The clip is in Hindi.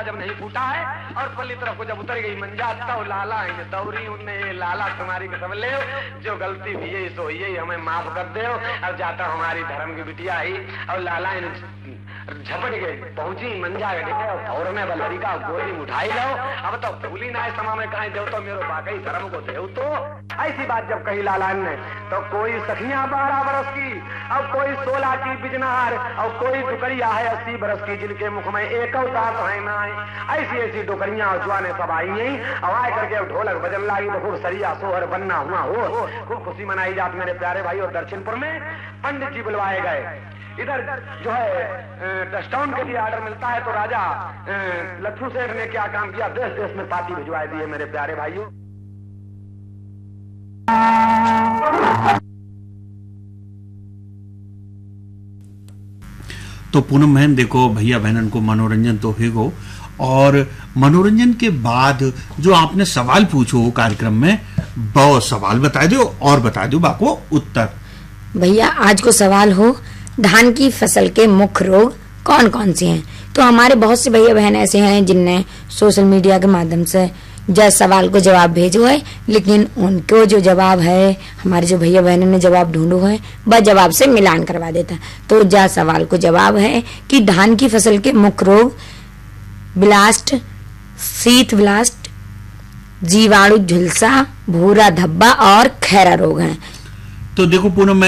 जब नहीं फूटा है और पल्ली तरफ को जब उतर गई मंजा तो लाला इन दौरी उनने लाला तुम्हारी कसम ले जो गलती हुई है सो ये हमें माफ कर दे और जाता हमारी धर्म की बिटिया आई और लाला इन झपट गए पहुंची मंजा और में बलहरी का गोली उठाई लो अब तो भूली ना समा में कहीं देव तो मेरो बाकी धर्म को देव तो ऐसी बात जब कही लालान ने तो कोई सखियां 12 बरस की और कोई 16 की बिजनहार और कोई डुकरिया है 80 बरस की जिनके मुख में एक अवतार है ना ऐसी ऐसी डुकरियां और जुआने सब आई यही और आए करके ढोलक बजन लाई तो खूब सरिया सोहर बनना हुआ हो खूब खुशी मनाई जाती मेरे प्यारे भाई। और दक्षिणपुर में पंडित जी बुलवाए गए। इधर जो है टचडाउन के लिए आर्डर मिलता है तो राजा लट्ठू सेठ ने क्या काम किया, देश देश में पार्टी भिजवाए दिए मेरे प्यारे भाइयों। तो पूनम बहन देखो भैया बहनन को मनोरंजन तो हो और मनोरंजन के बाद जो आपने सवाल पूछो कार्यक्रम में वो सवाल बता दो और बता दो बाको उत्तर। भैया आज को सवाल हो धान की फसल के मुख्य रोग कौन कौन से हैं। तो हमारे बहुत से भैया बहन ऐसे हैं जिनने सोशल मीडिया के माध्यम से जैसे सवाल को जवाब भेजो है, लेकिन उनको जो जवाब है हमारे जो भैया बहनों ने जवाब ढूंढो है वह जवाब से मिलान करवा देता है। तो जा सवाल को जवाब है कि धान की फसल के मुख्य रोग ब्लास्ट, शीत ब्लास्ट, जीवाणु झुलसा, भूरा धब्बा और खैरा रोग हैं। तो देखो पूनम